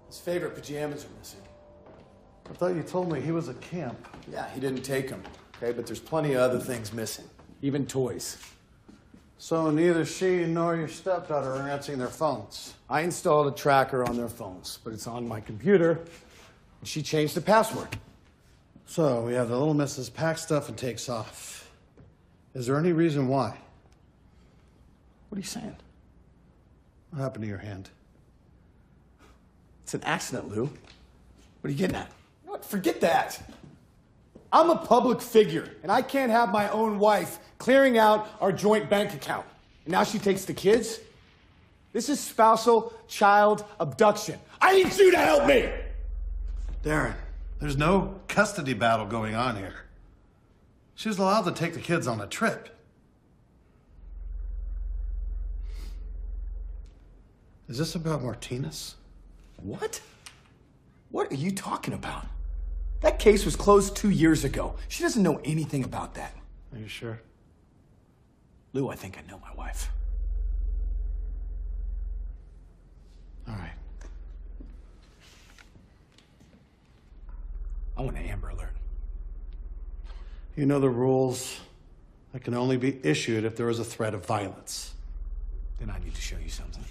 His favorite pajamas are missing. I thought you told me he was at camp. Yeah, he didn't take them, okay? But there's plenty of other things missing, even toys. So neither she nor your stepdaughter are answering their phones. I installed a tracker on their phones, but it's on my computer, and she changed the password. So we have the little missus packs stuff and takes off. Is there any reason why? What are you saying? What happened to your hand? It's an accident, Lou. What are you getting at? You know what? Forget that. I'm a public figure, and I can't have my own wife clearing out our joint bank account. And now she takes the kids? This is spousal child abduction. I need you to help me! Darren, there's no custody battle going on here. She was allowed to take the kids on a trip. Is this about Martinez? What? What are you talking about? That case was closed 2 years ago. She doesn't know anything about that. Are you sure? Lou, I think I know my wife. All right. I want an Amber Alert. You know the rules. That can only be issued if there is a threat of violence. Then I need to show you something.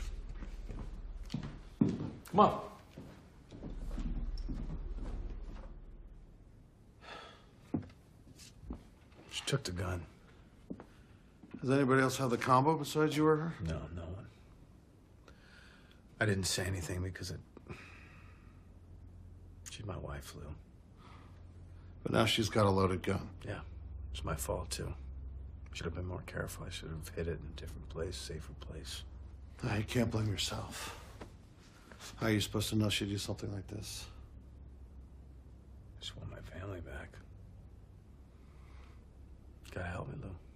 Come on. She took the gun. Does anybody else have the combo besides you or her? No, no one. I didn't say anything because she's my wife, Lou. But now she's got a loaded gun. Yeah, it's my fault, too. Should have been more careful. I should have hid it in a different place, safer place. No, you can't blame yourself. How are you supposed to know she'd do something like this? I just want my family back. You gotta help me, Lou.